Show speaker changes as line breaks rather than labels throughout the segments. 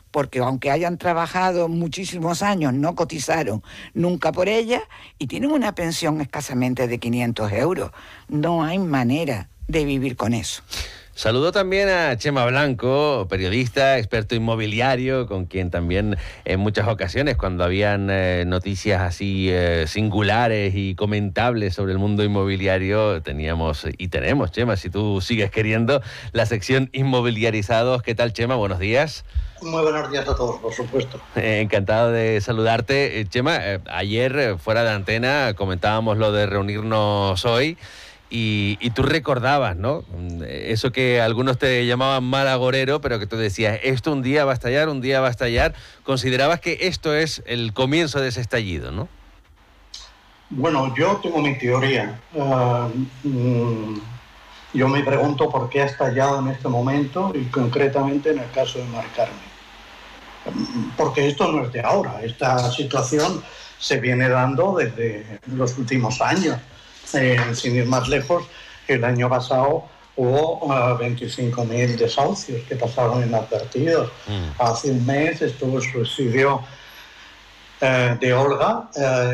porque aunque hayan trabajado muchísimos años, no cotizaron nunca por ella y tienen una pensión escasamente de 500 euros. No hay manera de vivir con eso.
Saludo también a Chema Blanco, periodista, experto inmobiliario, con quien también en muchas ocasiones, cuando habían noticias así singulares y comentables sobre el mundo inmobiliario, teníamos y tenemos, Chema, si tú sigues queriendo, la sección Inmobiliarizados. ¿Qué tal, Chema? Buenos días.
Muy buenos días a todos, por supuesto.
Encantado de saludarte. Chema, ayer fuera de antena comentábamos lo de reunirnos hoy. Y tú recordabas, ¿no? Eso que algunos te llamaban mal agorero, pero que tú decías, esto un día va a estallar, un día va a estallar. Considerabas que esto es el comienzo de ese estallido, ¿no?
Bueno, yo tengo mi teoría. Yo me pregunto por qué ha estallado en este momento y concretamente en el caso de Mari Carmen. Porque esto no es de ahora. Esta situación se viene dando desde los últimos años. Sin ir más lejos, el año pasado hubo 25.000 desahucios que pasaron inadvertidos. Hace un mes estuvo el suicidio de Olga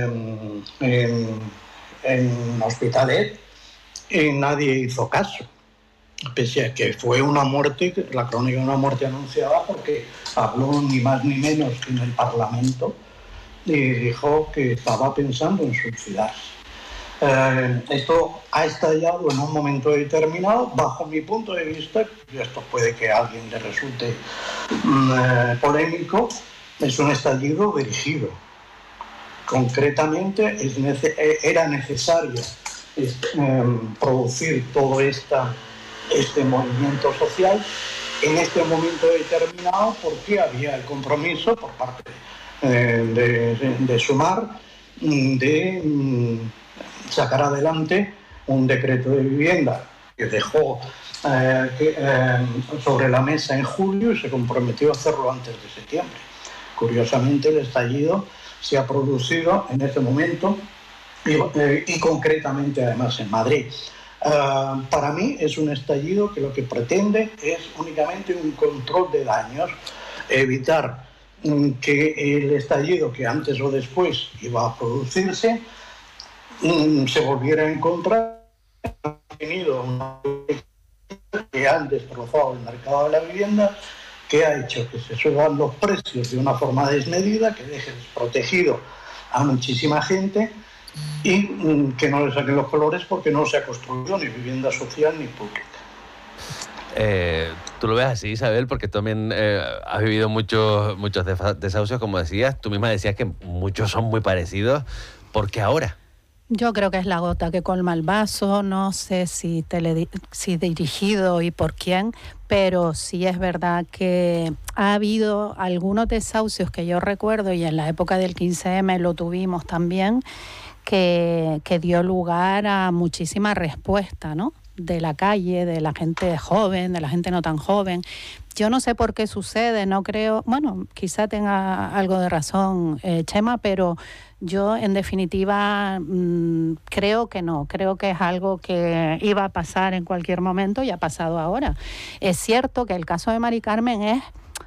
en Hospitalet y nadie hizo caso, pese a que fue una muerte, la crónica de una muerte anunciada, porque habló ni más ni menos que en el Parlamento y dijo que estaba pensando en suicidarse. Esto ha estallado en un momento determinado, bajo mi punto de vista, y esto puede que a alguien le resulte polémico, es un estallido dirigido. Concretamente era necesario producir todo este movimiento social en este momento determinado, porque había el compromiso por parte de Sumar de sacar adelante un decreto de vivienda que dejó sobre la mesa en julio y se comprometió a hacerlo antes de septiembre. Curiosamente, el estallido se ha producido en este momento y concretamente además en Madrid. Para mí es un estallido que lo que pretende es únicamente un control de daños, evitar que el estallido que antes o después iba a producirse se volviera a encontrar. Ha tenido una que han destrozado el mercado de la vivienda, que ha hecho que se suban los precios de una forma desmedida, que deje desprotegido a muchísima gente y que no le saquen los colores porque no se ha construido ni vivienda social ni pública.
Tú lo ves así, Isabel, porque también has vivido muchos desahucios, como decías. Tú misma decías que muchos son muy parecidos. ¿Por qué ahora?
Yo creo que es la gota que colma el vaso, no sé si dirigido y por quién, pero sí es verdad que ha habido algunos desahucios que yo recuerdo, y en la época del 15M lo tuvimos también, que dio lugar a muchísima respuesta, ¿no? De la calle, de la gente joven, de la gente no tan joven. Yo no sé por qué sucede, no creo, bueno, quizá tenga algo de razón Chema, pero yo en definitiva creo que no, creo que es algo que iba a pasar en cualquier momento y ha pasado ahora. Es cierto que el caso de Mari Carmen es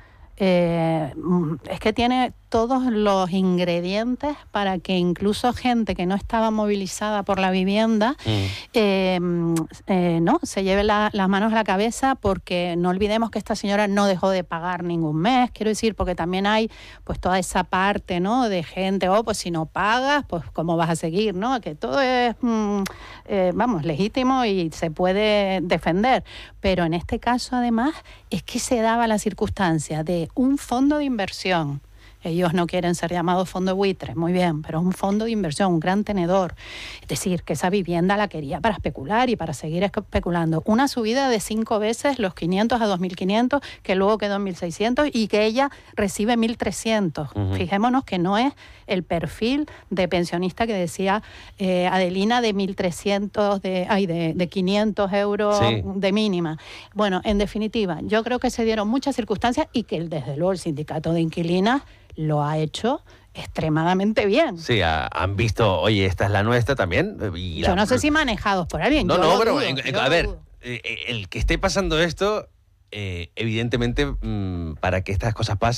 que tiene todos los ingredientes para que incluso gente que no estaba movilizada por la vivienda no se lleve las manos a la cabeza, porque no olvidemos que esta señora no dejó de pagar ningún mes, quiero decir, porque también hay pues toda esa parte, ¿no?, de gente, pues si no pagas, pues cómo vas a seguir, ¿no?, que todo es legítimo y se puede defender, pero en este caso además es que se daba la circunstancia de un fondo de inversión. Ellos no quieren ser llamados fondo de buitre, muy bien, pero es un fondo de inversión, un gran tenedor. Es decir, que esa vivienda la quería para especular y para seguir especulando. Una subida de 5 veces los 500 a 2.500, que luego quedó en 1.600 y que ella recibe 1.300. Fijémonos que no es el perfil de pensionista que decía Adelina, de 1.300, de 500 euros de mínima. Bueno, en definitiva, yo creo que se dieron muchas circunstancias y que desde luego el sindicato de inquilinas lo ha hecho extremadamente bien.
Sí, han visto, oye, esta es la nuestra también.
Yo no sé si manejados por alguien.
Pero a ver, el que esté pasando esto, evidentemente, para que estas cosas pasen,